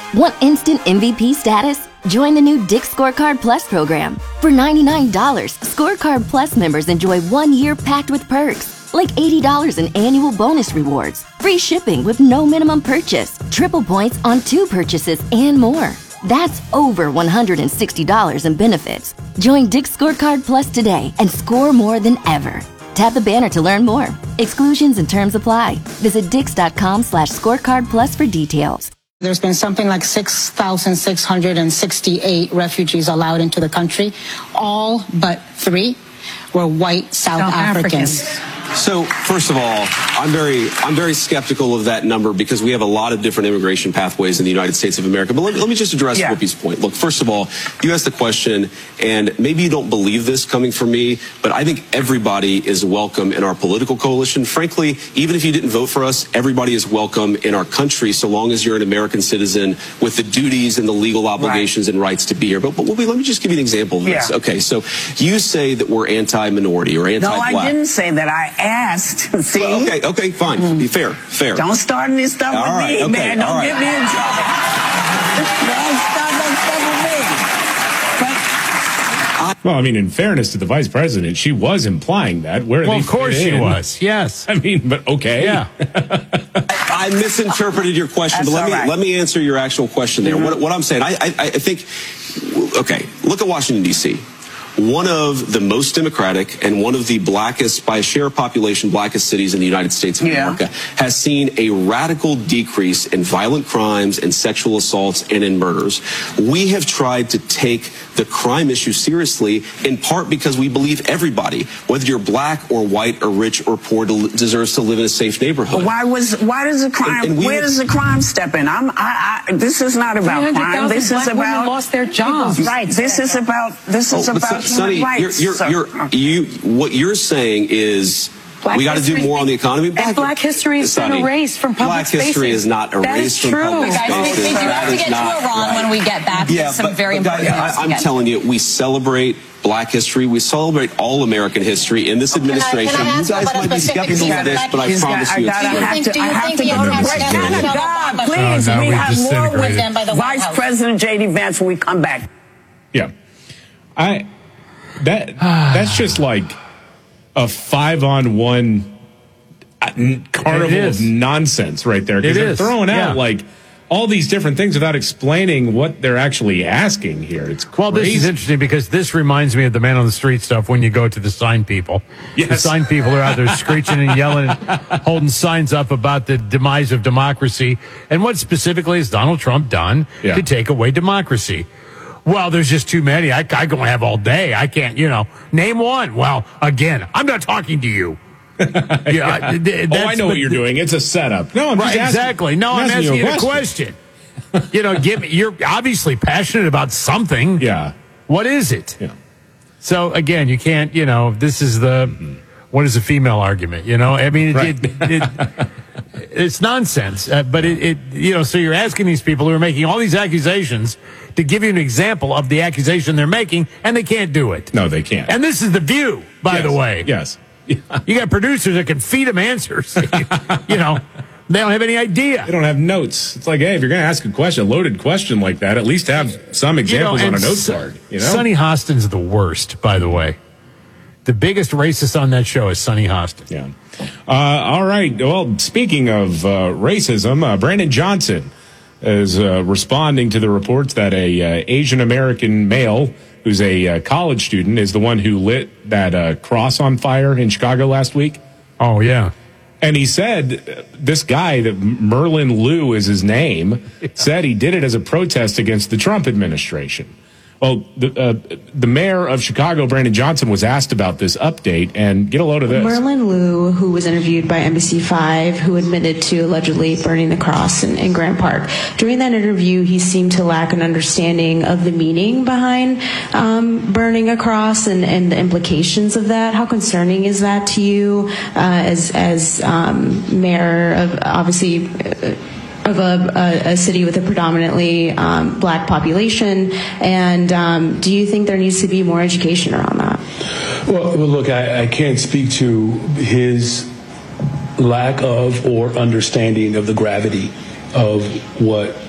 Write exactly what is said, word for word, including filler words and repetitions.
Want instant M V P status? Join the new Dick's Scorecard Plus program. For ninety-nine dollars, Scorecard Plus members enjoy one year packed with perks, like eighty dollars in annual bonus rewards, free shipping with no minimum purchase, triple points on two purchases, and more. That's over one hundred sixty dollars in benefits. Join Dick's Scorecard Plus today and score more than ever. Tap the banner to learn more. Exclusions and terms apply. Visit dix.com slash scorecard plus for details. There's been something like six thousand six hundred sixty-eight refugees allowed into the country. All but three were white South, South Africans. Africans. So, first of all, I'm very, I'm very skeptical of that number because we have a lot of different immigration pathways in the United States of America. But let, let me just address yeah. Whoopi's point. Look, first of all, you asked the question, and maybe you don't believe this coming from me, but I think everybody is welcome in our political coalition. Frankly, even if you didn't vote for us, everybody is welcome in our country so long as you're an American citizen with the duties and the legal obligations right. and rights to be here. But, but Whoopi, let me just give you an example of this. Yeah. Okay, so you say that we're anti-minority or anti-black. No, I didn't say that. I asked. See? Well, okay, okay, fine. Mm. Be fair, fair. Don't start any stuff all with right, me, okay, man. Don't right. get me in trouble. Don't start no stuff with me. But, well, I mean, in fairness to the vice president, she was implying that. Where well, they of course she in. was. Yes. I mean, but okay. Yeah. I misinterpreted your question, That's but let me right. let me answer your actual question there. Mm-hmm. What, what I'm saying, I, I I think, okay, look at Washington, D C One of the most democratic and one of the blackest, by a share of population, blackest cities in the United States of yeah. America has seen a radical decrease in violent crimes and sexual assaults and in murders. We have tried to take the crime issue seriously, in part because we believe everybody, whether you're black or white or rich or poor, deserves to live in a safe neighborhood. Why was why does the crime? And, and where does the crime step in? I'm. I, I, this is not about crime. This is about lost their jobs. Right. This is about. This is oh, about Sonny, human rights. You're, you're, you're, you, what you're saying is Black we got to do more on the economy. Black, and black history has been erased from public Black spaces. history is not erased from public guys, spaces. We, we do that have to get to Iran right. when we get back. Yeah, some but, very but important guys, I, I'm get. telling you, we celebrate black history. We celebrate all American history in this administration. Can I, can I you guys might be skeptical of this, but I promise you it's true. Do you think the administration God, please, oh, no, we, we have more with them by the Vice President J D Vance when we come back. Yeah. I that that's just like a five on one carnival of nonsense right there. Because they're throwing out yeah. like all these different things without explaining what they're actually asking here. It's crazy. Well, this is interesting because this reminds me of the man on the street stuff when you go to the sign people. Yes. The sign people are out there screeching and yelling and holding signs up about the demise of democracy. And what specifically has Donald Trump done yeah. to take away democracy? Well, there's just too many. I, I go have all day. I can't, you know, name one. Well, again, I'm not talking to you. yeah, th- oh, I know what you're doing. It's a setup. No, I'm right, just asking, exactly. No, I'm, I'm asking, asking you a question. question. you know, give me. You're obviously passionate about something. Yeah. What is it? Yeah. So again, you can't. You know, this is the what is a female argument? You know, I mean, it, right. it, it, it's nonsense. Uh, but it, it, you know, so you're asking these people who are making all these accusations to give you an example of the accusation they're making, and they can't do it. No, they can't. And this is the View, by yes. the way. Yes. You got producers that can feed them answers. you know, they don't have any idea. They don't have notes. It's like, hey, if you're going to ask a question, a loaded question like that, at least have some examples you know, on a note so, card. You know? Sonny Hostin's the worst, by the way. The biggest racist on that show is Sonny Hostin. Yeah. Uh, all right. Well, speaking of uh, racism, uh, Brandon Johnson is uh, responding to the reports that a uh, Asian American male who's a uh, college student is the one who lit that uh, cross on fire in Chicago last week. Oh, yeah. And he said, uh, this guy, that Merlin Liu is his name, yeah. said he did it as a protest against the Trump administration. Well, the, uh, the mayor of Chicago, Brandon Johnson, was asked about this update, and get a load of this. Merlin Liu, who was interviewed by N B C five, who admitted to allegedly burning the cross in, in Grant Park. During that interview, he seemed to lack an understanding of the meaning behind um, burning a cross and, and the implications of that. How concerning is that to you uh, as, as um, mayor of, obviously, uh, of a, a, a city with a predominantly um, black population, and um, do you think there needs to be more education around that? Well, well look, I, I can't speak to his lack of or understanding of the gravity of what